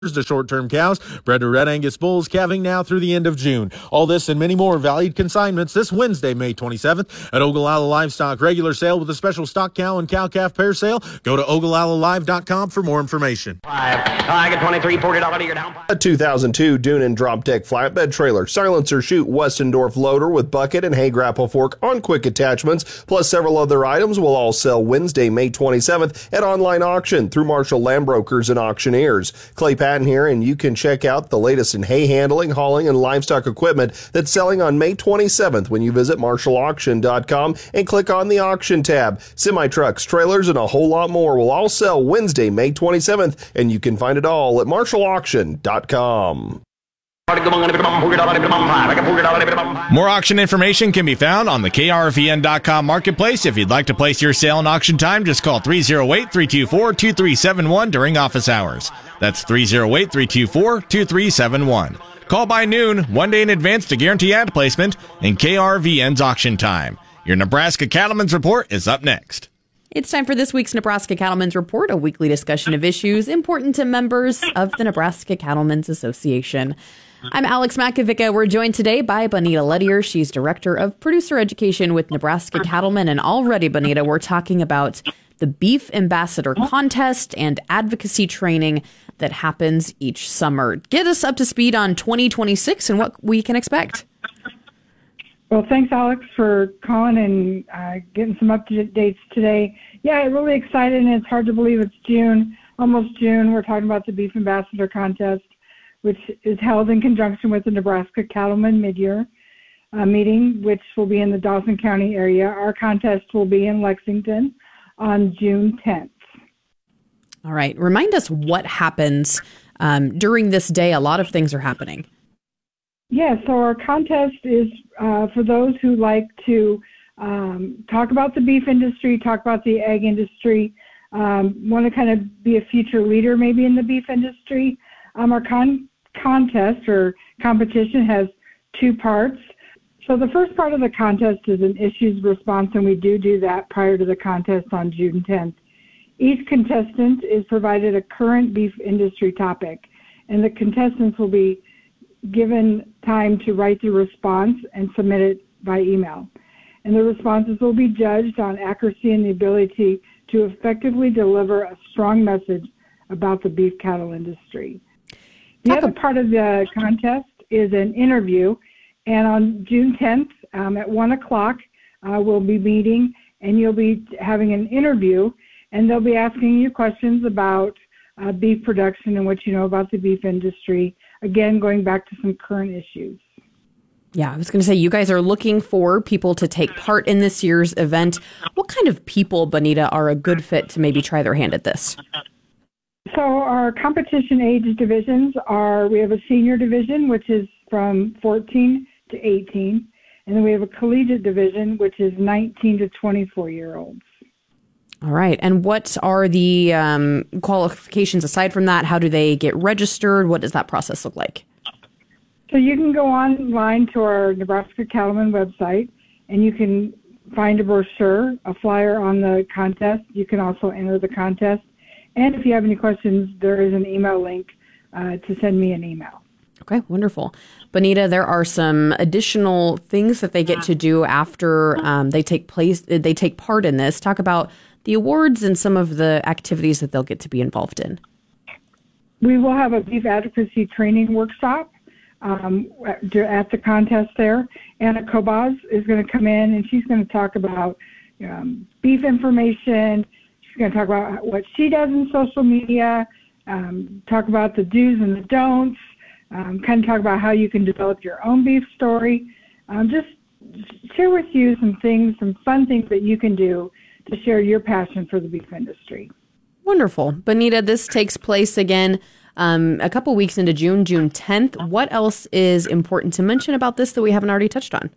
to short-term cows, bred to red Angus bulls, calving now through the end of June. All this and many more valued consignments this Wednesday, May 27th at Ogallala Livestock. Regular sale with a special stock cow and cow-calf pair sale. Go to OgallaLive.com for more information. I get 23, $40 you're down. A 2002 Dune drop deck flatbed trailer, silencer chute Westendorf loader with bucket and hay grapple fork on quick attachments, plus several other items will all sell Wednesday, May 27th at online auction through Marshall Land Brokers and Auctioneers. Clay Patton here, and you can check out the latest in hay handling, hauling, and livestock equipment that's selling on May 27th when you visit MarshallAuction.com and click on the auction tab. Semi-trucks, trailers, and a whole lot more will all sell Wednesday, May 27th, and you can find it all at MarshallAuction.com. More auction information can be found on the KRVN.com marketplace. If you'd like to place your sale in auction time, just call 308-324-2371 during office hours. That's 308-324-2371. Call by noon, 1 day in advance to guarantee ad placement in KRVN's auction time. Your Nebraska Cattlemen's Report is up next. It's time for this week's Nebraska Cattlemen's Report, a weekly discussion of issues important to members of the Nebraska Cattlemen's Association. I'm Alex Makovica. We're joined today by Bonita Lettier. She's Director of Producer Education with Nebraska Cattlemen. And already, Bonita, we're talking about the Beef Ambassador Contest and advocacy training that happens each summer. Get us up to speed on 2026 and what we can expect. Well, thanks, Alex, for calling and getting some updates today. Yeah, really excited, and it's hard to believe it's June, almost June. We're talking about the Beef Ambassador Contest, which is held in conjunction with the Nebraska Cattlemen Midyear meeting, which will be in the Dawson County area. Our contest will be in Lexington on June 10th. All right. Remind us what happens during this day. A lot of things are happening. Yeah, so our contest is for those who like to talk about the beef industry, talk about the egg industry, want to kind of be a future leader maybe in the beef industry. Our contest or competition has two parts. So the first part of the contest is an issues response, and we do that prior to the contest on June 10th. Each contestant is provided a current beef industry topic, and the contestants will be given time to write the response and submit it by email. And the responses will be judged on accuracy and the ability to effectively deliver a strong message about the beef cattle industry. The other part of the contest is an interview, and on June 10th at 1 o'clock, we'll be meeting, and you'll be having an interview, and they'll be asking you questions about beef production and what you know about the beef industry, again, going back to some current issues. Yeah, I was going to say, you guys are looking for people to take part in this year's event. What kind of people, Bonita, are a good fit to maybe try their hand at this? So our competition age divisions we have a senior division, which is from 14 to 18, and then we have a collegiate division, which is 19 to 24-year-olds. All right. And what are the qualifications aside from that? How do they get registered? What does that process look like? So you can go online to our Nebraska Cattlemen website, and you can find a brochure, a flyer on the contest. You can also enter the contest. And if you have any questions, there is an email link to send me an email. Okay, wonderful. Bonita, there are some additional things that they get to do after they take part in this. Talk about the awards and some of the activities that they'll get to be involved in. We will have a beef advocacy training workshop at the contest there. Anna Kobaz is going to come in, and she's going to talk about beef information. She's going to talk about what she does in social media, talk about the do's and the don'ts, kind of talk about how you can develop your own beef story. Just share with you some fun things that you can do to share your passion for the beef industry. Wonderful. Bonita, this takes place again a couple weeks into June 10th. What else is important to mention about this that we haven't already touched on?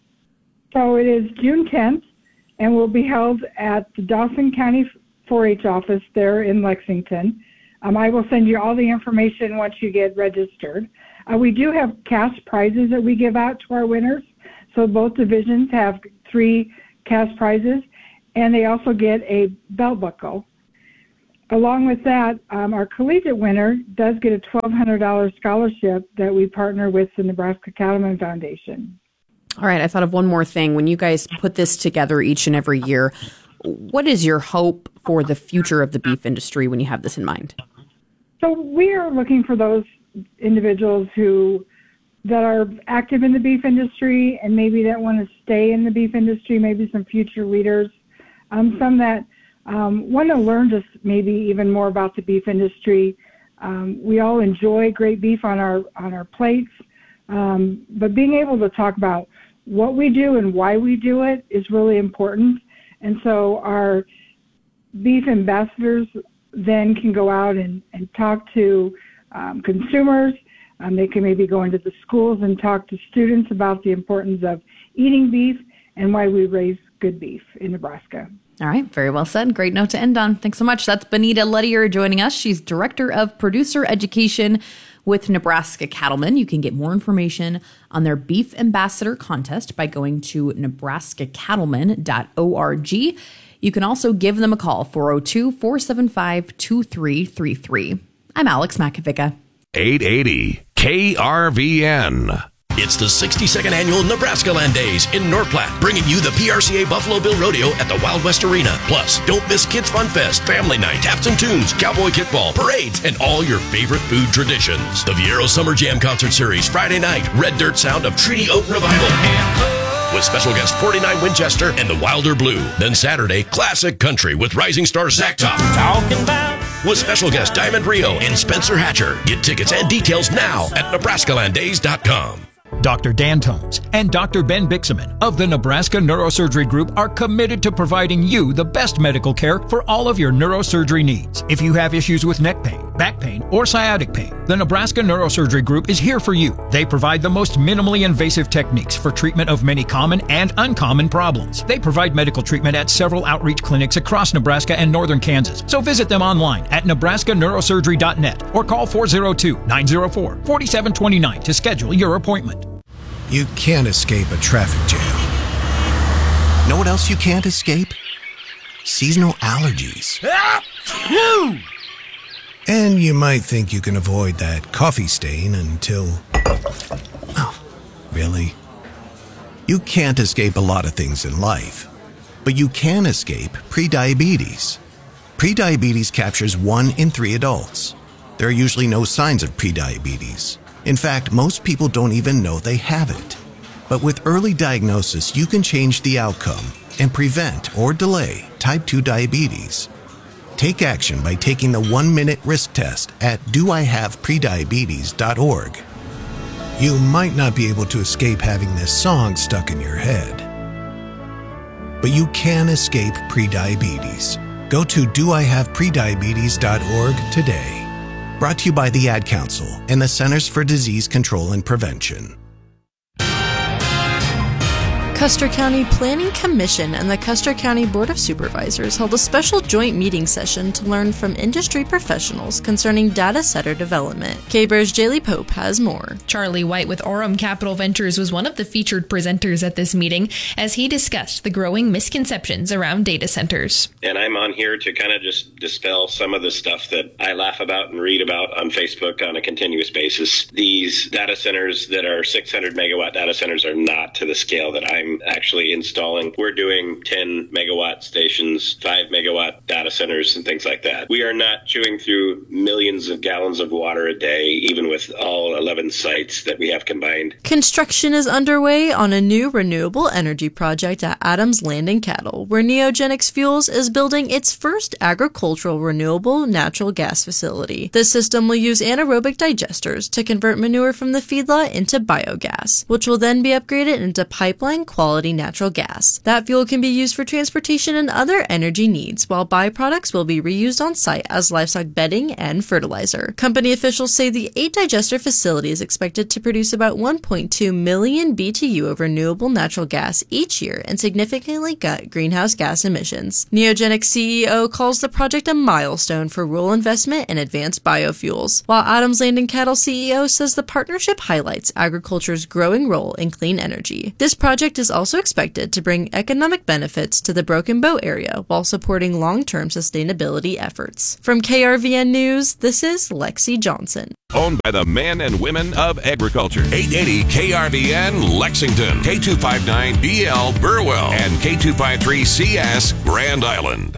So it is June 10th, and will be held at the Dawson County 4-H office there in Lexington. I will send you all the information once you get registered. We do have cash prizes that we give out to our winners. So both divisions have 3 cash prizes, and they also get a belt buckle. along with that, our collegiate winner does get a $1,200 scholarship that we partner with the Nebraska Cattlemen Foundation. All right, I thought of one more thing. When you guys put this together each and every year, what is your hope for the future of the beef industry when you have this in mind? So we are looking for those individuals that are active in the beef industry and maybe that want to stay in the beef industry, maybe some future leaders, some that want to learn just maybe even more about the beef industry. We all enjoy great beef on our plates, but being able to talk about what we do and why we do it is really important. And so our beef ambassadors then can go out and talk to consumers. They can maybe go into the schools and talk to students about the importance of eating beef and why we raise good beef in Nebraska. All right. Very well said. Great note to end on. Thanks so much. That's Bonita Lettier joining us. She's Director of Producer Education with Nebraska Cattlemen. You can get more information on their Beef Ambassador contest by going to nebraskacattlemen.org. You can also give them a call, 402-475-2333. I'm Alex Makovica. 880 KRVN. It's the 62nd Annual Nebraska Land Days in North Platte, bringing you the PRCA Buffalo Bill Rodeo at the Wild West Arena. Plus, don't miss Kids Fun Fest, Family Night, Taps and Tunes, Cowboy Kickball, parades, and all your favorite food traditions. The Viero Summer Jam Concert Series, Friday night, Red Dirt Sound of Treaty Oak Revival, with special guest 49 Winchester and the Wilder Blue. Then Saturday, Classic Country with rising star Zach Top. Talking about with special guest Diamond Rio and Spencer Hatcher. Get tickets and details now at NebraskaLandDays.com. Dr. Dan Tones and Dr. Ben Bixaman of the Nebraska Neurosurgery Group are committed to providing you the best medical care for all of your neurosurgery needs. If you have issues with neck pain, back pain, or sciatic pain, the Nebraska Neurosurgery Group is here for you. They provide the most minimally invasive techniques for treatment of many common and uncommon problems. They provide medical treatment at several outreach clinics across Nebraska and northern Kansas. So visit them online at nebraskaneurosurgery.net or call 402-904-4729 to schedule your appointment. You can't escape a traffic jam. Know what else you can't escape? Seasonal allergies. And you might think you can avoid that coffee stain until... Oh, really? You can't escape a lot of things in life, but you can escape prediabetes. Prediabetes captures 1 in 3 adults. There are usually no signs of prediabetes. In fact, most people don't even know they have it. But with early diagnosis, you can change the outcome and prevent or delay type 2 diabetes. Take action by taking the 1-minute risk test at doihaveprediabetes.org. You might not be able to escape having this song stuck in your head, but you can escape prediabetes. Go to doihaveprediabetes.org today. Brought to you by the Ad Council and the Centers for Disease Control and Prevention. Custer County Planning Commission and the Custer County Board of Supervisors held a special joint meeting session to learn from industry professionals concerning data center development. KBR's Jaylee Pope has more. Charlie White with Aurum Capital Ventures was one of the featured presenters at this meeting as he discussed the growing misconceptions around data centers. And I'm on here to kind of just dispel some of the stuff that I laugh about and read about on Facebook on a continuous basis. These data centers that are 600 megawatt data centers are not to the scale that I'm actually installing. We're doing 10 megawatt stations, 5 megawatt data centers, and things like that. We are not chewing through millions of gallons of water a day, even with all 11 sites that we have combined. Construction is underway on a new renewable energy project at Adams Land & Cattle, where Neogenics Fuels is building its first agricultural renewable natural gas facility. This system will use anaerobic digesters to convert manure from the feedlot into biogas, which will then be upgraded into pipeline quality natural gas. That fuel can be used for transportation and other energy needs, while byproducts will be reused on site as livestock bedding and fertilizer. Company officials say the 8 digester facility is expected to produce about 1.2 million BTU of renewable natural gas each year and significantly cut greenhouse gas emissions. Neogenics CEO calls the project a milestone for rural investment in advanced biofuels, while Adams Land & Cattle CEO says the partnership highlights agriculture's growing role in clean energy. This project is is also expected to bring economic benefits to the Broken Bow area while supporting long-term sustainability efforts. From KRVN News, this is Lexi Johnson. Owned by the men and women of agriculture. 880 KRVN Lexington, K259BL Burwell, and K253CS Grand Island.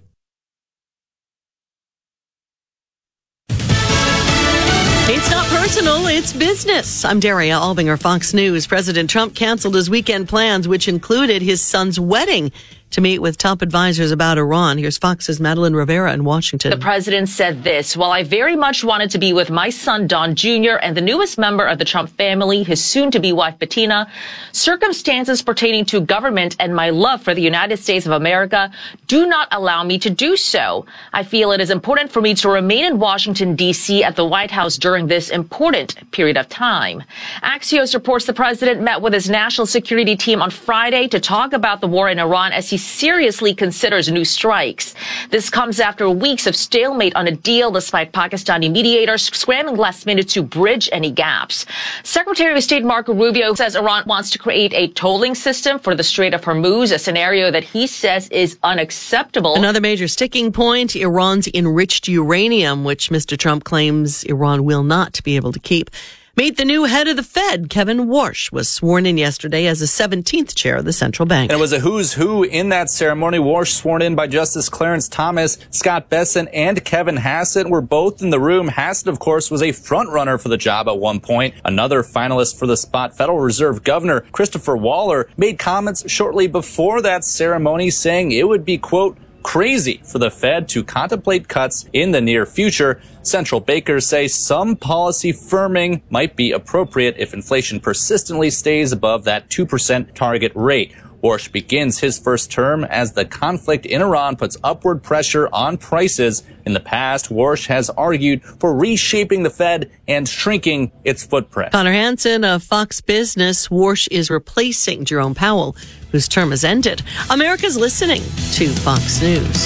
It's not personal, it's business. I'm Daria Albinger, Fox News. President Trump canceled his weekend plans, which included his son's wedding, to meet with top advisors about Iran. Here's Fox's Madeline Rivera in Washington. The president said this: while I very much wanted to be with my son, Don Jr., and the newest member of the Trump family, his soon-to-be wife, Bettina, circumstances pertaining to government and my love for the United States of America do not allow me to do so. I feel it is important for me to remain in Washington, D.C. at the White House during this important period of time. Axios reports the president met with his national security team on Friday to talk about the war in Iran as he seriously considers new strikes. This comes after weeks of stalemate on a deal, despite Pakistani mediators scrambling last minute to bridge any gaps. Secretary of State Marco Rubio says Iran wants to create a tolling system for the Strait of Hormuz, a scenario that he says is unacceptable. Another major sticking point, Iran's enriched uranium, which Mr. Trump claims Iran will not be able to keep. Meet the new head of the Fed. Kevin Warsh was sworn in yesterday as the 17th chair of the central bank. And it was a who's who in that ceremony. Warsh, sworn in by Justice Clarence Thomas, Scott Bessent, and Kevin Hassett, were both in the room. Hassett, of course, was a front runner for the job at one point. Another finalist for the spot, Federal Reserve Governor Christopher Waller, made comments shortly before that ceremony saying it would be, quote, crazy for the Fed to contemplate cuts in the near future. Central bankers say some policy firming might be appropriate if inflation persistently stays above that 2% target rate. Warsh begins his first term as the conflict in Iran puts upward pressure on prices. In the past, Warsh has argued for reshaping the Fed and shrinking its footprint. Connor Hansen of Fox Business. Warsh is replacing Jerome Powell, whose term has ended. America's listening to Fox News.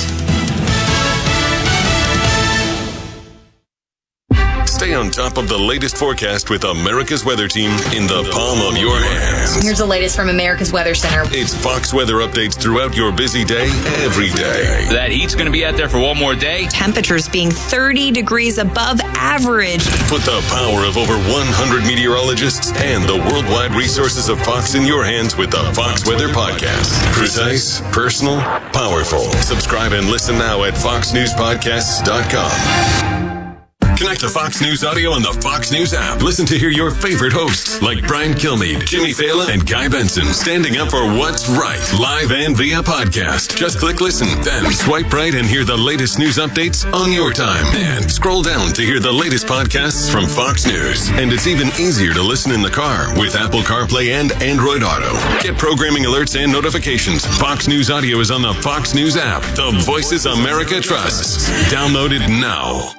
Stay on top of the latest forecast with America's Weather Team in the palm of your hands. Here's the latest from America's Weather Center. It's Fox weather updates throughout your busy day, every day. That heat's going to be out there for one more day. Temperatures being 30 degrees above average. Put the power of over 100 meteorologists and the worldwide resources of Fox in your hands with the Fox Weather Podcast. Precise, personal, powerful. Subscribe and listen now at foxnewspodcasts.com. Connect to Fox News Audio on the Fox News app. Listen to hear your favorite hosts like Brian Kilmeade, Jimmy Fallon, and Guy Benson standing up for what's right, live and via podcast. Just click listen, then swipe right and hear the latest news updates on your time. And scroll down to hear the latest podcasts from Fox News. And it's even easier to listen in the car with Apple CarPlay and Android Auto. Get programming alerts and notifications. Fox News Audio is on the Fox News app. The voices America trusts. Download it now.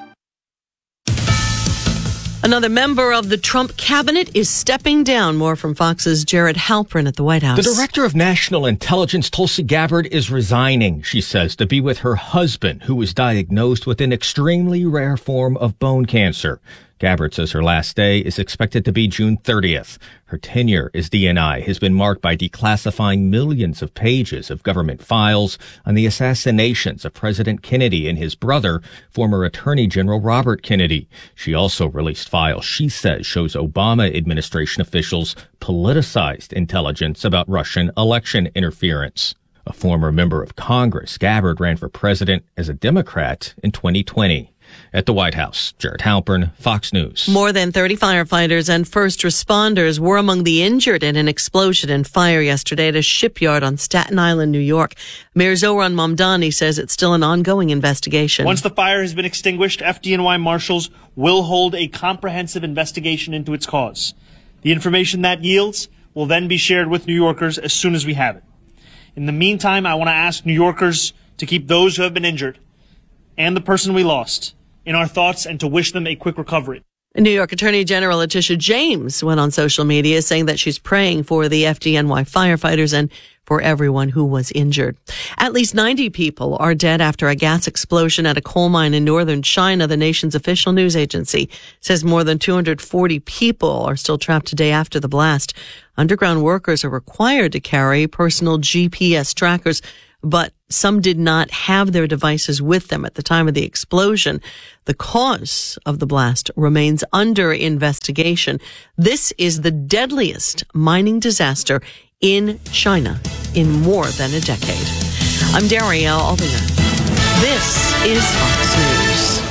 Another member of the Trump cabinet is stepping down. More from Fox's Jared Halpern at the White House. The director of national intelligence, Tulsi Gabbard, is resigning, she says, to be with her husband, who was diagnosed with an extremely rare form of bone cancer. Gabbard says her last day is expected to be June 30th. Her tenure as DNI has been marked by declassifying millions of pages of government files on the assassinations of President Kennedy and his brother, former Attorney General Robert Kennedy. She also released files she says shows Obama administration officials politicized intelligence about Russian election interference. A former member of Congress, Gabbard ran for president as a Democrat in 2020. At the White House, Jared Halpern, Fox News. More than 30 firefighters and first responders were among the injured in an explosion and fire yesterday at a shipyard on Staten Island, New York. Mayor Zohran Mamdani says it's still an ongoing investigation. Once the fire has been extinguished, FDNY marshals will hold a comprehensive investigation into its cause. The information that yields will then be shared with New Yorkers as soon as we have it. In the meantime, I want to ask New Yorkers to keep those who have been injured and the person we lost in our thoughts and to wish them a quick recovery. New York Attorney General Letitia James went on social media saying that she's praying for the FDNY firefighters and for everyone who was injured. At least 90 people are dead after a gas explosion at a coal mine in northern China, the nation's official news agency says. More than 240 people are still trapped today after the blast. Underground workers are required to carry personal GPS trackers, but some did not have their devices with them at the time of the explosion. The cause of the blast remains under investigation. This is the deadliest mining disaster in China in more than a decade. I'm Darielle Albinger. This is Fox News.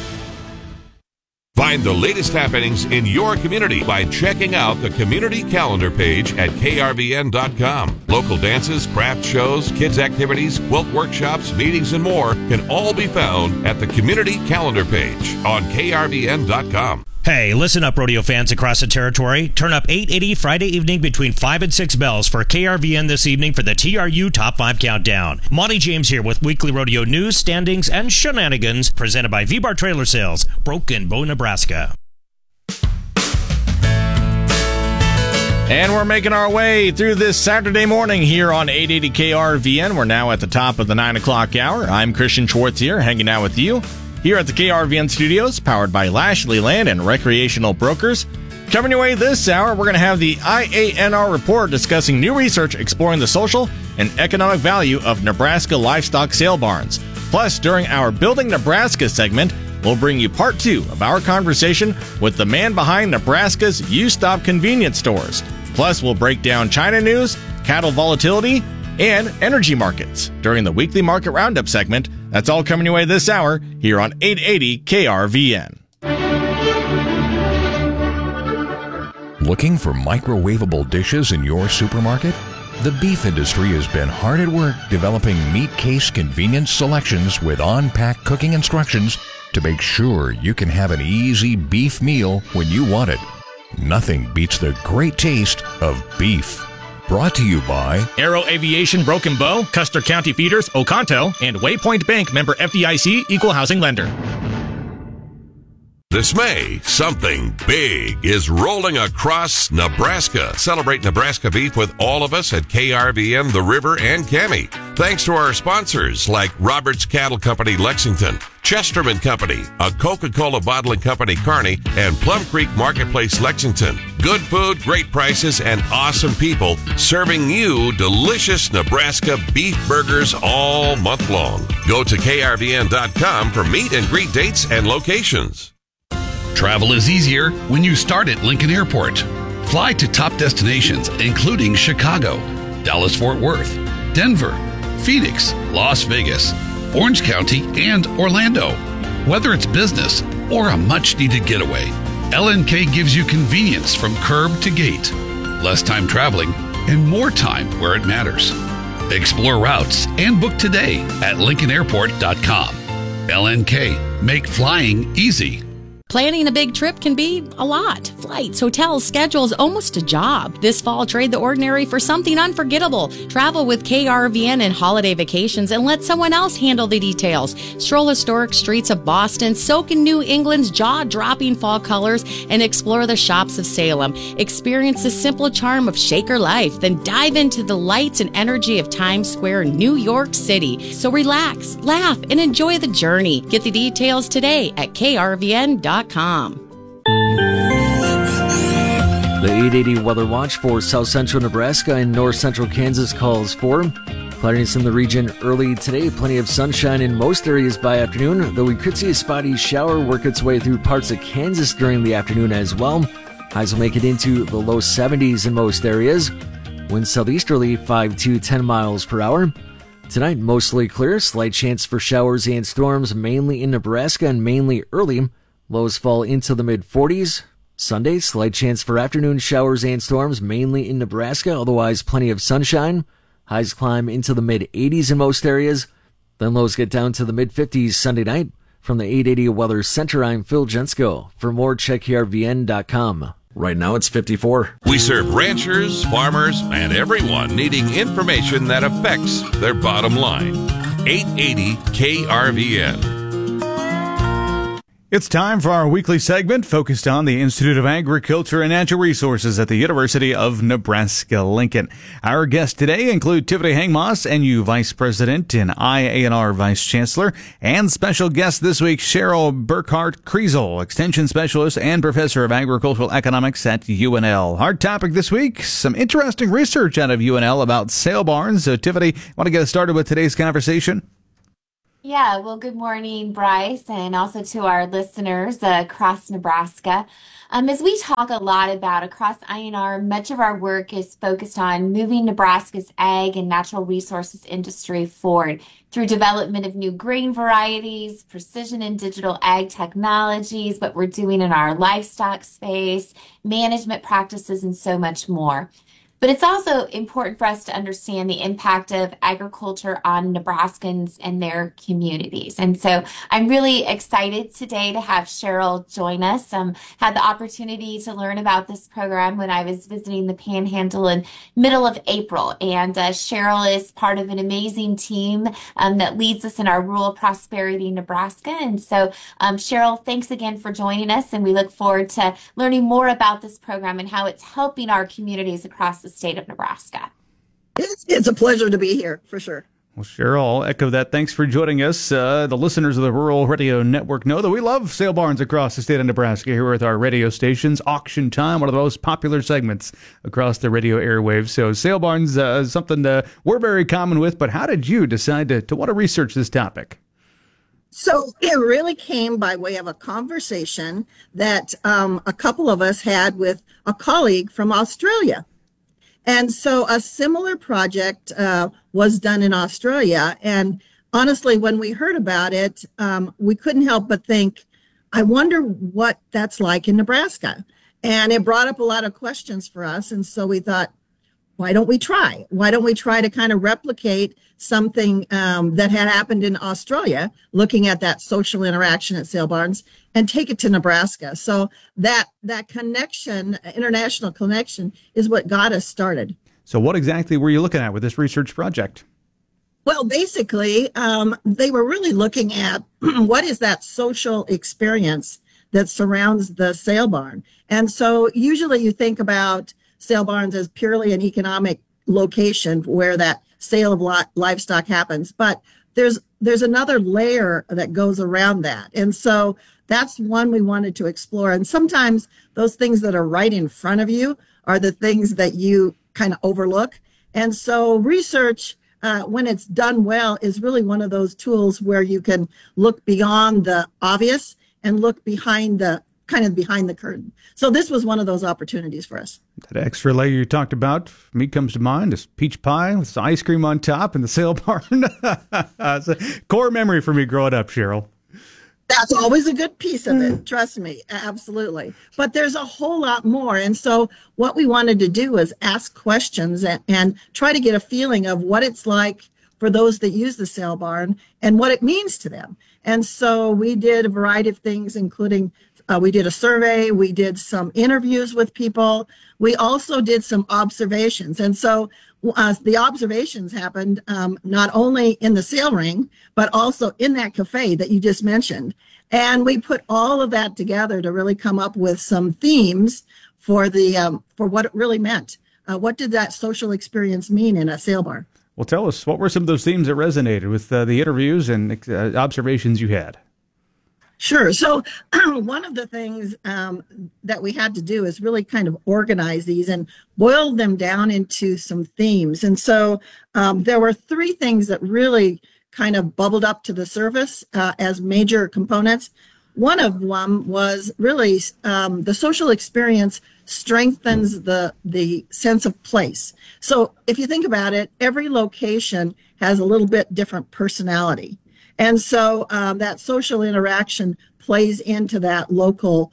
Find the latest happenings in your community by checking out the community calendar page at krvn.com. Local dances, craft shows, kids' activities, quilt workshops, meetings, and more can all be found at the community calendar page on krvn.com. Hey, listen up, rodeo fans across the territory. Turn up 880 Friday evening between 5 and 6 bells for KRVN this evening for the TRU Top 5 Countdown. Monty James here with weekly rodeo news, standings, and shenanigans presented by V-Bar Trailer Sales, Broken Bow, Nebraska. And we're making our way through this Saturday morning here on 880 KRVN. We're now at the top of the 9 o'clock hour. I'm Christian Schwartz here, hanging out with you here at the KRVN studios, powered by Lashley Land and Recreational Brokers. Coming your way this hour, we're going to have the IANR report discussing new research exploring the social and economic value of Nebraska livestock sale barns. Plus, during our Building Nebraska segment, we'll bring you part 2 of our conversation with the man behind Nebraska's U-Stop convenience stores. Plus, we'll break down China news, cattle volatility, and energy markets during the weekly market roundup segment. That's all coming your way this hour here on 880 KRVN. Looking for microwavable dishes in your supermarket? The beef industry has been hard at work developing meat case convenience selections with on-pack cooking instructions to make sure you can have an easy beef meal when you want it. Nothing beats the great taste of beef. Brought to you by Aero Aviation, Broken Bow, Custer County Feeders, Oconto, and Waypoint Bank, member FDIC, Equal Housing Lender. This May, something big is rolling across Nebraska. Celebrate Nebraska beef with all of us at KRVN, The River, and Cami. Thanks to our sponsors like Roberts Cattle Company, Lexington, Chesterman Company, a Coca-Cola bottling company, Kearney, and Plum Creek Marketplace, Lexington. Good food, great prices, and awesome people serving you delicious Nebraska beef burgers all month long. Go to krvn.com for meet and greet dates and locations. Travel is easier when you start at Lincoln Airport. Fly to top destinations including Chicago, Dallas-Fort Worth, Denver, Phoenix, Las Vegas, Orange County, and Orlando. Whether it's business or a much-needed getaway, LNK gives you convenience from curb to gate, less time traveling, and more time where it matters. Explore routes and book today at LincolnAirport.com. LNK, make flying easy. Planning a big trip can be a lot. Flights, hotels, schedules, almost a job. This fall, trade the ordinary for something unforgettable. Travel with KRVN and holiday vacations and let someone else handle the details. Stroll historic streets of Boston, soak in New England's jaw-dropping fall colors, and explore the shops of Salem. Experience the simple charm of Shaker life, then dive into the lights and energy of Times Square, New York City. So relax, laugh, and enjoy the journey. Get the details today at krvn.com. The 880 Weather Watch for south central Nebraska and north central Kansas calls for cloudiness in the region early today. Plenty of sunshine in most areas by afternoon, though we could see a spotty shower work its way through parts of Kansas during the afternoon as well. Highs will make it into the low 70s in most areas. Winds southeasterly 5 to 10 miles per hour. Tonight, mostly clear. Slight chance for showers and storms, mainly in Nebraska and mainly early. Lows fall into the mid-40s. Sunday, slight chance for afternoon showers and storms, mainly in Nebraska, otherwise plenty of sunshine. Highs climb into the mid-80s in most areas. Then lows get down to the mid-50s Sunday night. From the 880 Weather Center, I'm Phil Jensko. For more, check krvn.com. Right now, it's 54. We serve ranchers, farmers, and everyone needing information that affects their bottom line. 880 KRVN. It's time for our weekly segment focused on the Institute of Agriculture and Natural Resources at the University of Nebraska-Lincoln. Our guests today include Tiffany Hangmoss, NU Vice President and IANR Vice Chancellor, and special guest this week, Cheryl Burkhart-Kriesel, Extension Specialist and Professor of Agricultural Economics at UNL. Our topic this week, some interesting research out of UNL about sale barns. So, Tiffany, want to get us started with today's conversation? Yeah, well, good morning, Bryce, and also to our listeners across Nebraska. As we talk a lot about across INR, much of our work is focused on moving Nebraska's ag and natural resources industry forward through development of new grain varieties, precision and digital ag technologies, what we're doing in our livestock space, management practices, and so much more. But it's also important for us to understand the impact of agriculture on Nebraskans and their communities. And so I'm really excited today to have Cheryl join us. Had the opportunity to learn about this program when I was visiting the Panhandle in middle of April. And Cheryl is part of an amazing team that leads us in our Rural Prosperity Nebraska. And so Cheryl, thanks again for joining us. And we look forward to learning more about this program and how it's helping our communities across the state of Nebraska. It's a pleasure to be here, for sure. Well, Cheryl, I'll echo that. Thanks for joining us. The listeners of the Rural Radio Network know that we love sale barns across the state of Nebraska here with our radio stations. Auction Time, one of the most popular segments across the radio airwaves. So sale barns is something we're very common with, but how did you decide to want to research this topic? So it really came by way of a conversation that a couple of us had with a colleague from Australia. And so a similar project was done in Australia. And honestly, when we heard about it, we couldn't help but think, I wonder what that's like in Nebraska. And it brought up a lot of questions for us. And so we thought, why don't we try? Why don't we try to kind of replicate something that had happened in Australia, looking at that social interaction at sale barns, and take it to Nebraska? So that connection, international connection, is what got us started. So what exactly were you looking at with this research project? Well, basically, they were really looking at what is that social experience that surrounds the sale barn. And so usually you think about sale barns as purely an economic location where that sale of livestock happens. But there's another layer that goes around that. And so that's one we wanted to explore. And sometimes those things that are right in front of you are the things that you kind of overlook. And so research, when it's done well, is really one of those tools where you can look beyond the obvious and look behind the curtain. So this was one of those opportunities for us. That extra layer you talked about, me comes to mind, is peach pie with ice cream on top in the sale barn. It's a core memory for me growing up, Cheryl. That's always a good piece of it. Trust me. Absolutely. But there's a whole lot more. And so what we wanted to do was ask questions and try to get a feeling of what it's like for those that use the sale barn and what it means to them. And so we did a variety of things, including we did a survey, we did some interviews with people, we also did some observations. And so the observations happened not only in the sale ring, but also in that cafe that you just mentioned. And we put all of that together to really come up with some themes for what it really meant. What did that social experience mean in a sale barn? Well, tell us, what were some of those themes that resonated with the interviews and observations you had? Sure. So one of the things that we had to do is really kind of organize these and boil them down into some themes. And so there were three things that really kind of bubbled up to the surface as major components. One of them was really the social experience strengthens the sense of place. So if you think about it, every location has a little bit different personality. And so that social interaction plays into that local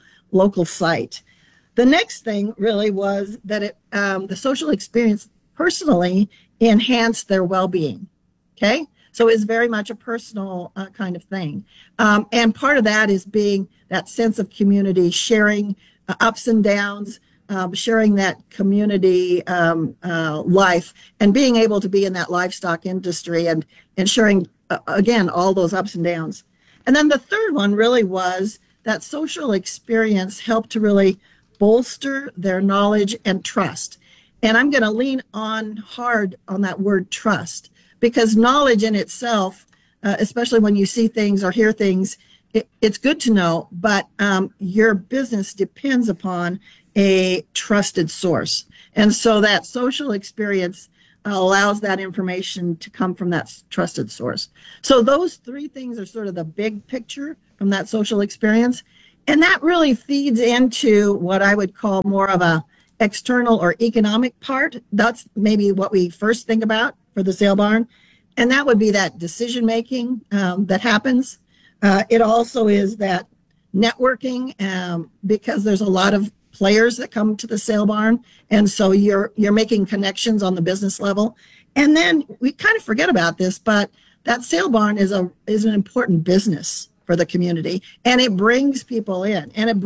site. The next thing really was that the social experience personally enhanced their well-being. Okay, so it's very much a personal kind of thing. And part of that is being that sense of community, sharing ups and downs, sharing that community life, and being able to be in that livestock industry and sharing again, all those ups and downs. And then the third one really was that social experience helped to really bolster their knowledge and trust. And I'm going to lean on hard on that word trust, because knowledge in itself, especially when you see things or hear things, it's good to know, but your business depends upon a trusted source. And so that social experience allows that information to come from that trusted source. So those three things are sort of the big picture from that social experience. And that really feeds into what I would call more of a external or economic part. That's maybe what we first think about for the sale barn. And that would be that decision making that happens. It also is that networking, because there's a lot of players that come to the sale barn, and so you're making connections on the business level. And then we kind of forget about this, but that sale barn is an important business for the community, and it brings people in,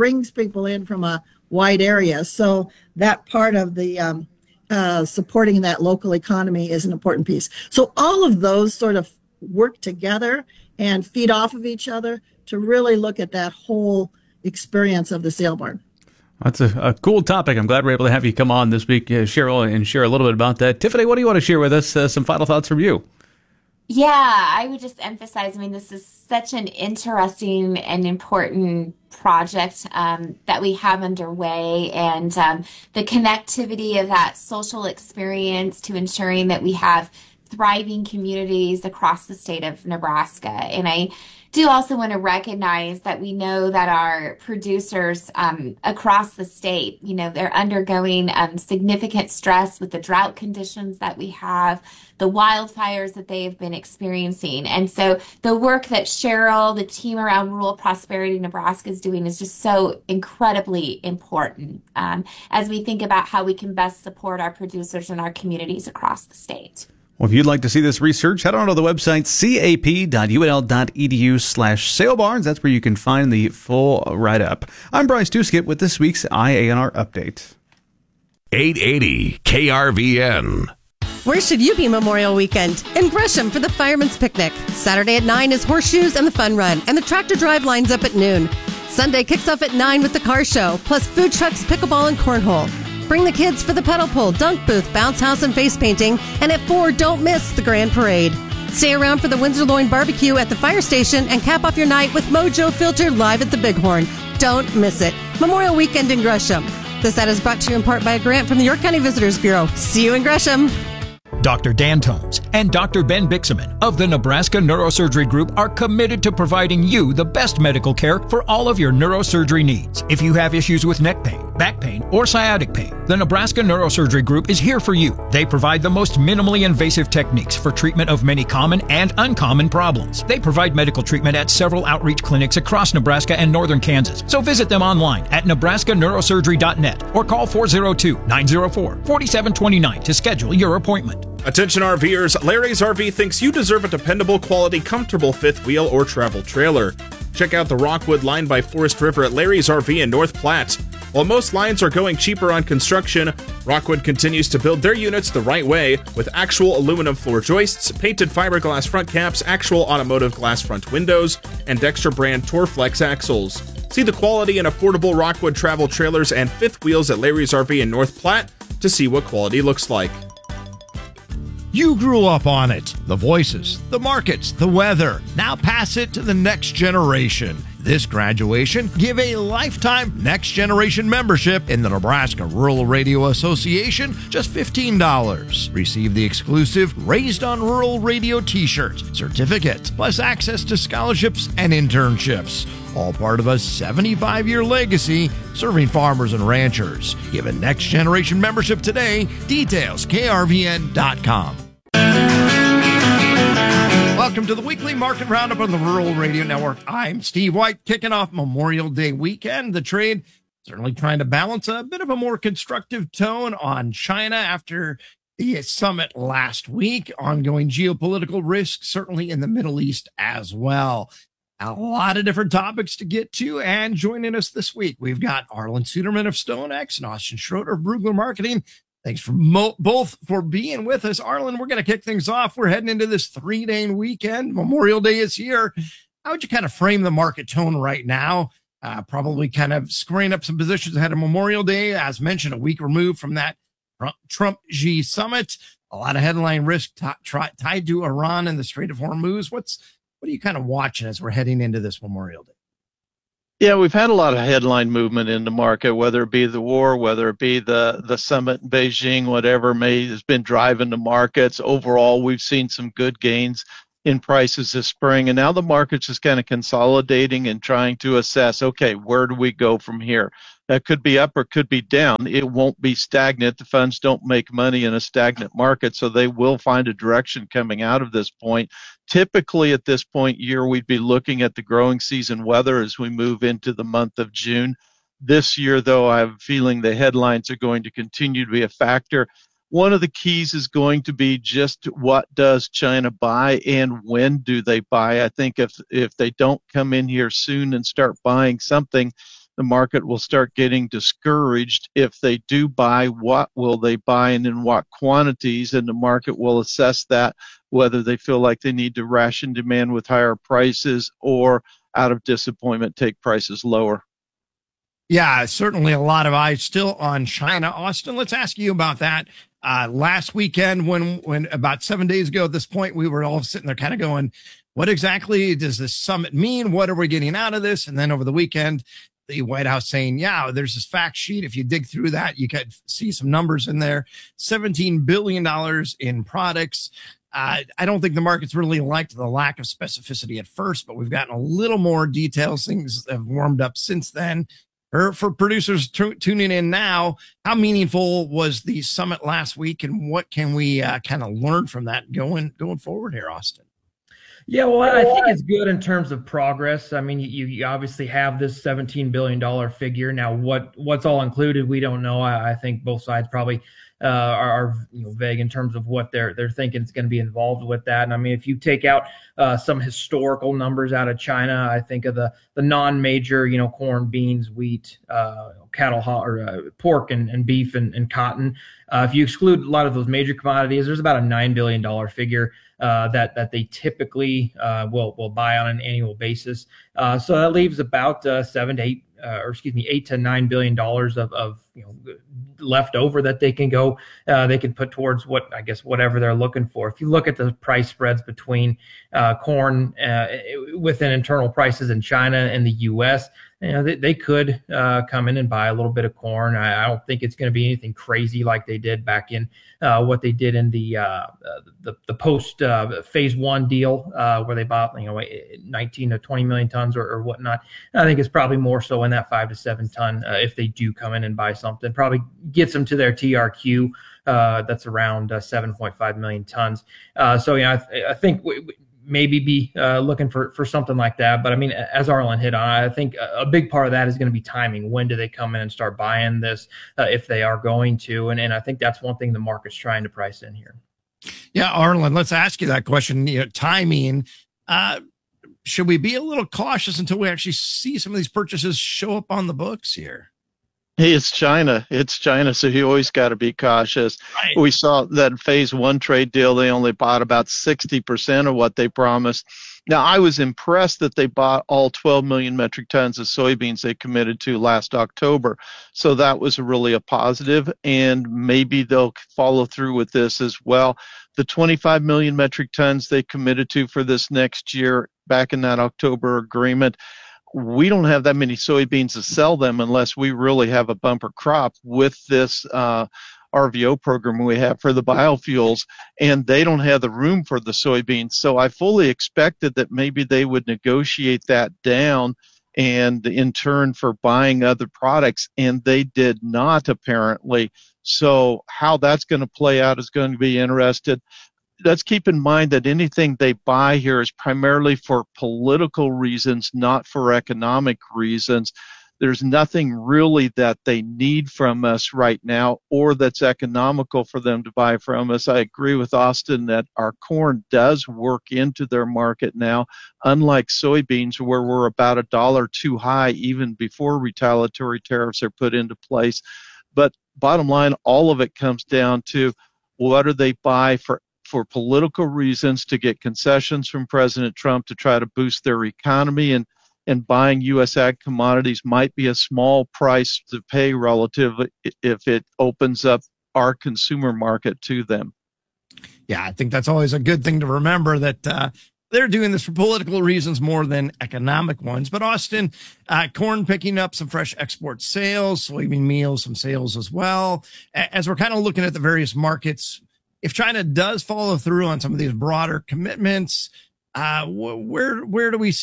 from a wide area. So that part of the supporting that local economy is an important piece. So all of those sort of work together and feed off of each other to really look at that whole experience of the sale barn. That's a cool topic. I'm glad we're able to have you come on this week, Cheryl, and share a little bit about that. Tiffany, what do you want to share with us? Some final thoughts from you. Yeah, I would just emphasize, this is such an interesting and important project that we have underway, and the connectivity of that social experience to ensuring that we have thriving communities across the state of Nebraska. And I do also want to recognize that we know that our producers across the state, they're undergoing significant stress with the drought conditions that we have, the wildfires that they have been experiencing. And so the work that Cheryl, the team around Rural Prosperity Nebraska is doing is just so incredibly important as we think about how we can best support our producers and our communities across the state. Well, if you'd like to see this research, head on to the website cap.unl.edu/salebarns. That's where you can find the full write-up. I'm Bryce Duskett with this week's IANR Update. 880 KRVN. Where should you be Memorial Weekend? In Gresham for the Fireman's Picnic. Saturday at 9 is Horseshoes and the Fun Run, and the tractor drive lines up at noon. Sunday kicks off at 9 with the car show, plus food trucks, pickleball, and cornhole. Bring the kids for the pedal pull, dunk booth, bounce house, and face painting. And at 4, don't miss the grand parade. Stay around for the Windsor Loin barbecue at the fire station and cap off your night with Mojo Filter live at the Bighorn. Don't miss it. Memorial Weekend in Gresham. This ad is brought to you in part by a grant from the York County Visitors Bureau. See you in Gresham. Dr. Dan Tomes and Dr. Ben Bixaman of the Nebraska Neurosurgery Group are committed to providing you the best medical care for all of your neurosurgery needs. If you have issues with neck pain, back pain, or sciatic pain, the Nebraska Neurosurgery Group is here for you. They provide the most minimally invasive techniques for treatment of many common and uncommon problems. They provide medical treatment at several outreach clinics across Nebraska and northern Kansas. So visit them online at nebraskaneurosurgery.net or call 402-904-4729 to schedule your appointment. Attention RVers, Larry's RV thinks you deserve a dependable, quality, comfortable fifth wheel or travel trailer. Check out the Rockwood line by Forest River at Larry's RV in North Platte. While most lines are going cheaper on construction, Rockwood continues to build their units the right way with actual aluminum floor joists, painted fiberglass front caps, actual automotive glass front windows, and Dexter brand Torflex axles. See the quality and affordable Rockwood travel trailers and fifth wheels at Larry's RV in North Platte to see what quality looks like. You grew up on it. The voices, the markets, the weather. Now pass it to the next generation. This graduation, give a lifetime Next Generation membership in the Nebraska Rural Radio Association, just $15. Receive the exclusive Raised on Rural Radio t-shirt, certificate, plus access to scholarships and internships. All part of a 75-year legacy serving farmers and ranchers. Give a Next Generation membership today. Details, krvn.com. Welcome to the weekly market roundup on the Rural Radio Network. I'm Steve White, kicking off Memorial Day weekend. The trade certainly trying to balance a bit of a more constructive tone on China after the summit last week. Ongoing geopolitical risks, certainly in the Middle East as well. A lot of different topics to get to, and joining us this week, we've got Arlen Suderman of StoneX and Austin Schroeder of Brugler Marketing. Thanks for both for being with us. Arlen, we're going to kick things off. We're heading into this 3-day weekend. Memorial Day is here. How would you kind of frame the market tone right now? probably kind of squaring up some positions ahead of Memorial Day. As mentioned, a week removed from that Trump-Xi summit. A lot of headline risk tied to Iran and the Strait of Hormuz. What are you kind of watching as we're heading into this Memorial Day? Yeah, we've had a lot of headline movement in the market, whether it be the war, whether it be the summit in Beijing, whatever has been driving the markets. Overall, we've seen some good gains in prices this spring, and now the market's just kind of consolidating and trying to assess, okay, where do we go from here? That could be up or could be down. It won't be stagnant. The funds don't make money in a stagnant market, so they will find a direction coming out of this point. Typically at this point year, we'd be looking at the growing season weather as we move into the month of June. This year, though, I have a feeling the headlines are going to continue to be a factor. One of the keys is going to be just what does China buy and when do they buy? I think if they don't come in here soon and start buying something, the market will start getting discouraged. If they do buy, what will they buy and in what quantities? And the market will assess that, whether they feel like they need to ration demand with higher prices or out of disappointment take prices lower. Yeah, certainly a lot of eyes still on China. Austin, let's ask you about that. Last weekend, when about 7 days ago at this point, we were all sitting there kind of going, what exactly does this summit mean? What are we getting out of this? And then over the weekend, the White House saying, yeah, there's this fact sheet. If you dig through that, you could see some numbers in there. $17 billion in products. I don't think the market's really liked the lack of specificity at first, but we've gotten a little more details. Things have warmed up since then. For producers tuning in now, how meaningful was the summit last week, and what can we kind of learn from that going forward here, Austin? Yeah, well, I think it's good in terms of progress. I mean, you obviously have this $17 billion figure. Now, what's all included, we don't know. I think both sides probably are vague in terms of what they're thinking is going to be involved with that. And I mean, if you take out some historical numbers out of China, I think of the non-major, corn, beans, wheat, cattle, or pork and beef and cotton. If you exclude a lot of those major commodities, there's about a $9 billion figure that they typically will buy on an annual basis. So that leaves about $8 to $9 billion of left over that they can go, they can put towards whatever they're looking for. If you look at the price spreads between corn within internal prices in China and the U.S., they could come in and buy a little bit of corn. I don't think it's going to be anything crazy like they did back in what they did in the post phase one deal where they bought 19 to 20 million tons or whatnot. I think it's probably more so in that 5 to 7 ton if they do come in and buy something. Probably gets them to their TRQ that's around 7.5 million tons. I think maybe be looking for something like that. But I mean, as Arlen hit on, I think a big part of that is going to be timing. When do they come in and start buying this if they are going to? And I think that's one thing the market's trying to price in here. Yeah, Arlen, let's ask you that question. Timing. Should we be a little cautious until we actually see some of these purchases show up on the books here? Hey, it's China. So you always got to be cautious. Right. We saw that phase one trade deal, they only bought about 60% of what they promised. Now, I was impressed that they bought all 12 million metric tons of soybeans they committed to last October. So that was really a positive, and maybe they'll follow through with this as well. The 25 million metric tons they committed to for this next year back in that October agreement, we don't have that many soybeans to sell them unless we really have a bumper crop with this RVO program we have for the biofuels, and they don't have the room for the soybeans. So I fully expected that maybe they would negotiate that down and in turn for buying other products, and they did not apparently. So how that's going to play out is going to be interesting. Let's keep in mind that anything they buy here is primarily for political reasons, not for economic reasons. There's nothing really that they need from us right now or that's economical for them to buy from us. I agree with Austin that our corn does work into their market now, unlike soybeans where we're about $1 too high even before retaliatory tariffs are put into place. But bottom line, all of it comes down to what do they buy for political reasons, to get concessions from President Trump to try to boost their economy. And and buying U.S. ag commodities might be a small price to pay relative if it opens up our consumer market to them. Yeah, I think that's always a good thing to remember, that they're doing this for political reasons more than economic ones. But Austin, corn picking up some fresh export sales, soybean meal, some sales as well. As we're kind of looking at the various markets, if China does follow through on some of these broader commitments, where do we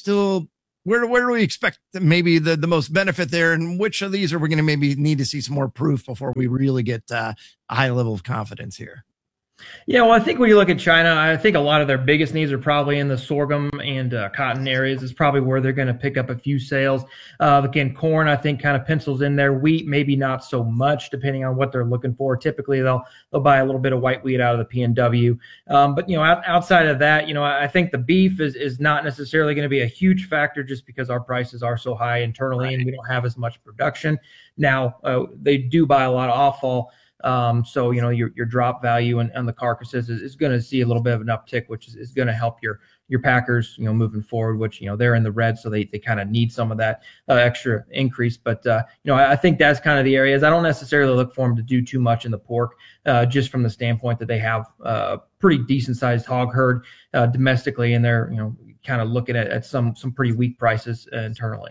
expect maybe the most benefit there? And which of these are we going to maybe need to see some more proof before we really get a high level of confidence here? Yeah, well, I think when you look at China, I think a lot of their biggest needs are probably in the sorghum and cotton areas. Is probably where they're going to pick up a few sales. Again, corn, I think, kind of pencils in there. Wheat, maybe not so much, depending on what they're looking for. Typically, they'll buy a little bit of white wheat out of the P&W. But, outside of that, I think the beef is not necessarily going to be a huge factor just because our prices are so high internally and we don't have as much production. Now, they do buy a lot of offal. So, your drop value on the carcasses is going to see a little bit of an uptick, which is going to help your packers, moving forward, which, they're in the red. So they kind of need some of that extra increase. But, I think that's kind of the areas. I don't necessarily look for them to do too much in the pork, just from the standpoint that they have a pretty decent sized hog herd domestically. And they're, kind of looking at some pretty weak prices internally.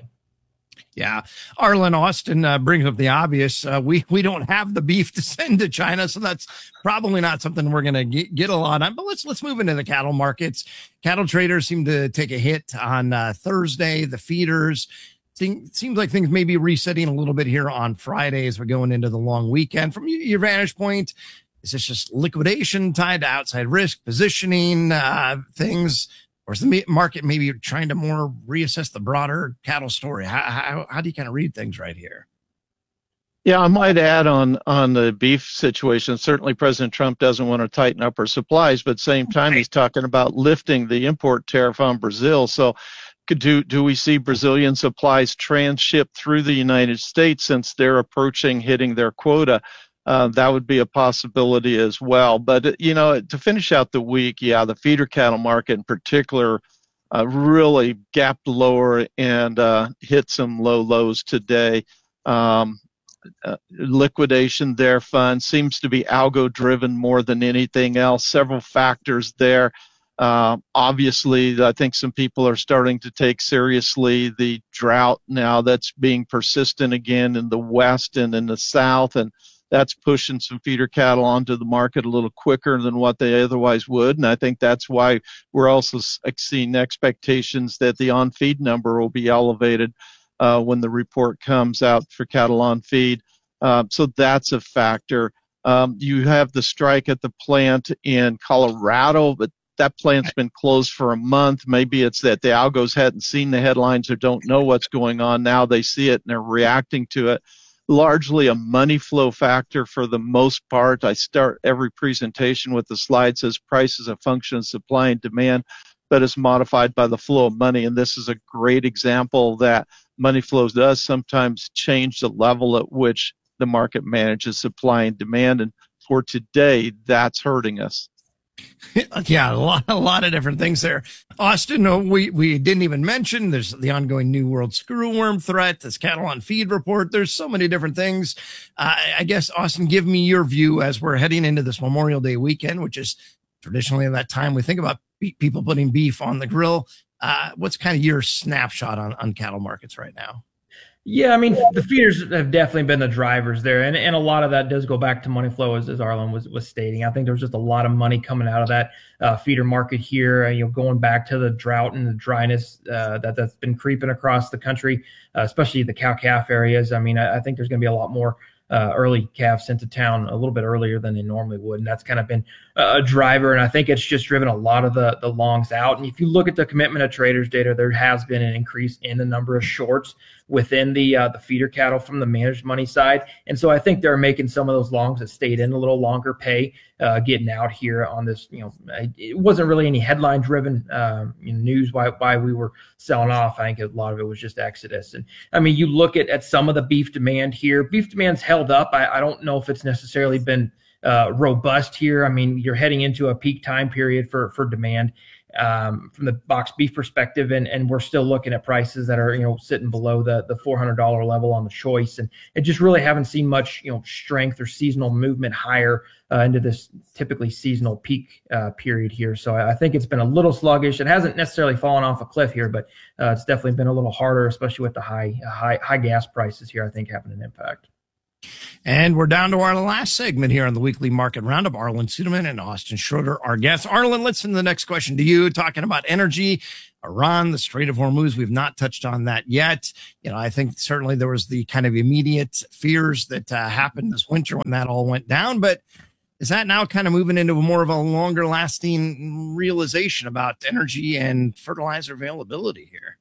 Yeah. Arlen, Austin brings up the obvious. We don't have the beef to send to China, so that's probably not something we're going to get a lot on. But let's move into the cattle markets. Cattle traders seem to take a hit on Thursday. The feeders seems like things may be resetting a little bit here on Friday as we're going into the long weekend. From your vantage point, is this just liquidation tied to outside risk, positioning things? Or is the market maybe trying to more reassess the broader cattle story? How do you kind of read things right here? Yeah, I might add on the beef situation. Certainly President Trump doesn't want to tighten up our supplies, but at the same time, he's talking about lifting the import tariff on Brazil. So do we see Brazilian supplies transship through the United States since they're approaching hitting their quota? That would be a possibility as well. But, to finish out the week, the feeder cattle market in particular really gapped lower and hit some low lows today. Liquidation there, fund seems to be algo driven more than anything else. Several factors there. Obviously, I think some people are starting to take seriously the drought now that's being persistent again in the West and in the South, and that's pushing some feeder cattle onto the market a little quicker than what they otherwise would. And I think that's why we're also seeing expectations that the on-feed number will be elevated when the report comes out for cattle on feed. So that's a factor. You have the strike at the plant in Colorado, but that plant's been closed for a month. Maybe it's that the algos hadn't seen the headlines or don't know what's going on. Now they see it and they're reacting to it. Largely a money flow factor for the most part. I start every presentation with the slide says price is a function of supply and demand, but it's modified by the flow of money. And this is a great example that money flows does sometimes change the level at which the market manages supply and demand. And for today, that's hurting us. Yeah, a lot of different things there. Austin, we didn't even mention there's the ongoing New World screwworm threat, this cattle on feed report. There's so many different things. I guess, Austin, give me your view as we're heading into this Memorial Day weekend, which is traditionally that time we think about people putting beef on the grill. What's kind of your snapshot on cattle markets right now? Yeah, I mean, the feeders have definitely been the drivers there. And a lot of that does go back to money flow, as Arlen was stating. I think there was just a lot of money coming out of that feeder market here, going back to the drought and the dryness that's been creeping across the country, especially the cow-calf areas. I mean, I think there's going to be a lot more early calves sent to town a little bit earlier than they normally would. And that's kind of been a driver. And I think it's just driven a lot of the longs out. And if you look at the commitment of traders data, there has been an increase in the number of shorts within the feeder cattle from the managed money side. And so I think they're making some of those longs that stayed in a little longer pay, getting out here on this, it wasn't really any headline driven news why we were selling off. I think a lot of it was just exodus. And I mean, you look at some of the beef demand here, beef demand's held up. I don't know if it's necessarily been robust here. I mean, you're heading into a peak time period for demand. from the box beef perspective, and we're still looking at prices that are, sitting below the $400 level on the choice, and it just really haven't seen much, strength or seasonal movement higher into this typically seasonal peak period here. So I think it's been a little sluggish. It hasn't necessarily fallen off a cliff here, but it's definitely been a little harder, especially with the high gas prices here, I think having an impact. And we're down to our last segment here on the weekly market roundup. Arlan Suderman and Austin Schroeder, our guests. Arlan, let's send the next question to you, talking about energy, Iran, the Strait of Hormuz. We've not touched on that yet. I think certainly there was the kind of immediate fears that happened this winter when that all went down. But is that now kind of moving into more of a longer lasting realization about energy and fertilizer availability here?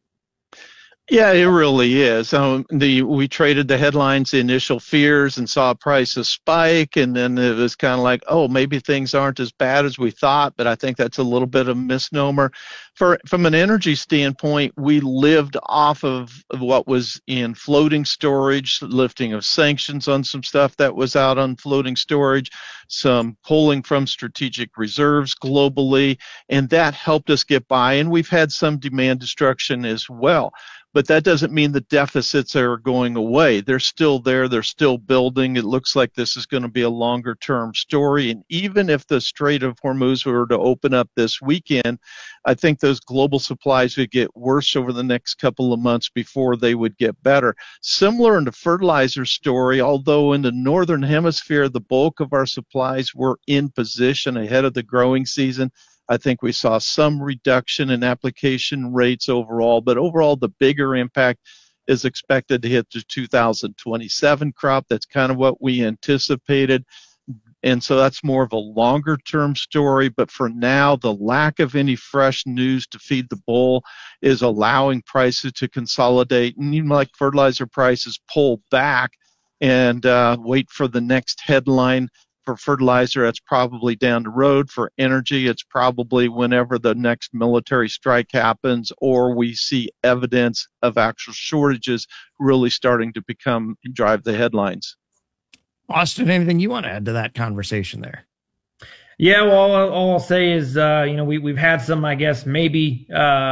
Yeah, it really is. We traded the headlines, the initial fears, and saw prices spike, and then it was kind of like, oh, maybe things aren't as bad as we thought, but I think that's a little bit of a misnomer. From an energy standpoint, we lived off of what was in floating storage, lifting of sanctions on some stuff that was out on floating storage, some pulling from strategic reserves globally, and that helped us get by, and we've had some demand destruction as well. But that doesn't mean the deficits are going away. They're still there. They're still building. It looks like this is going to be a longer-term story. And even if the Strait of Hormuz were to open up this weekend, I think those global supplies would get worse over the next couple of months before they would get better. Similar in the fertilizer story, although in the northern hemisphere, the bulk of our supplies were in position ahead of the growing season. I think we saw some reduction in application rates overall, but overall the bigger impact is expected to hit the 2027 crop. That's kind of what we anticipated. And so that's more of a longer term story. But for now, the lack of any fresh news to feed the bull is allowing prices to consolidate. And even like fertilizer prices pull back and wait for the next headline. For fertilizer, that's probably down the road. For energy, it's probably whenever the next military strike happens or we see evidence of actual shortages really starting to drive the headlines. Austin, anything you want to add to that conversation there? Yeah, well, all I'll say is, we've had some, I guess, maybe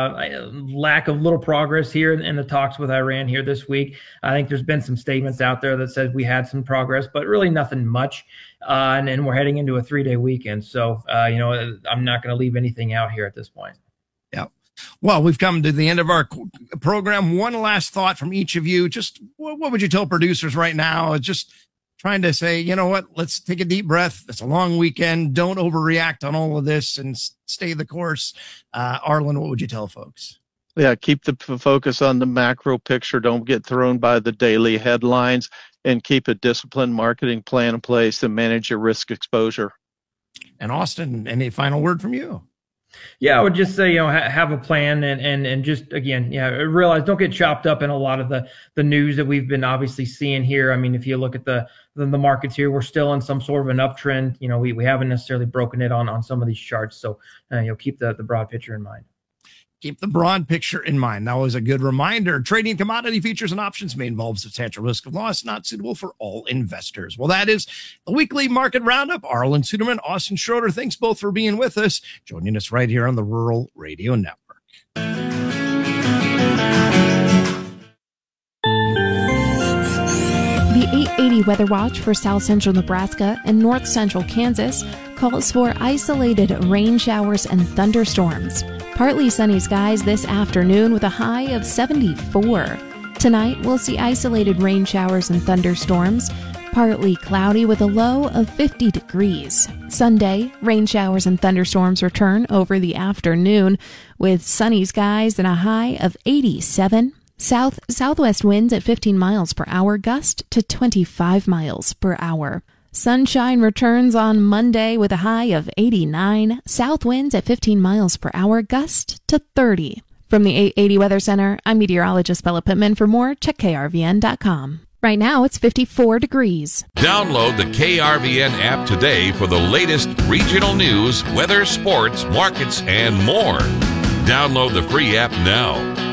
lack of little progress here in the talks with Iran here this week. I think there's been some statements out there that said we had some progress, but really nothing much. And we're heading into a 3-day weekend. So, I'm not going to leave anything out here at this point. Yeah. Well, we've come to the end of our program. One last thought from each of you. Just what would you tell producers right now? Just trying to say, you know what, let's take a deep breath. It's a long weekend. Don't overreact on all of this and stay the course. Arlan, what would you tell folks? Yeah, keep the focus on the macro picture. Don't get thrown by the daily headlines, and keep a disciplined marketing plan in place to manage your risk exposure. And Austin, any final word from you? Yeah, I would just say, have a plan and just, again, realize don't get chopped up in a lot of the news that we've been obviously seeing here. I mean, if you look at the markets here, we're still in some sort of an uptrend. We haven't necessarily broken it on some of these charts. So, keep the broad picture in mind. Keep the broad picture in mind. That was a good reminder. Trading commodity futures and options may involve substantial risk of loss, not suitable for all investors. Well, that is the weekly market roundup. Arlan Suderman, Austin Schroeder, thanks both for being with us, joining us right here on the Rural Radio Network. The 880 Weather Watch for south central Nebraska and north central Kansas calls for isolated rain showers and thunderstorms. Partly sunny skies this afternoon with a high of 74. Tonight, we'll see isolated rain showers and thunderstorms. Partly cloudy with a low of 50 degrees. Sunday, rain showers and thunderstorms return over the afternoon with sunny skies and a high of 87. Southwest winds at 15 miles per hour, gust to 25 miles per hour. Sunshine returns on Monday with a high of 89. South winds at 15 miles per hour, gust to 30. From the 880 Weather Center, I'm meteorologist Bella Pittman. For more, check krvn.com. Right now, it's 54 degrees. Download the KRVN app today for the latest regional news, weather, sports, markets, and more. Download the free app now.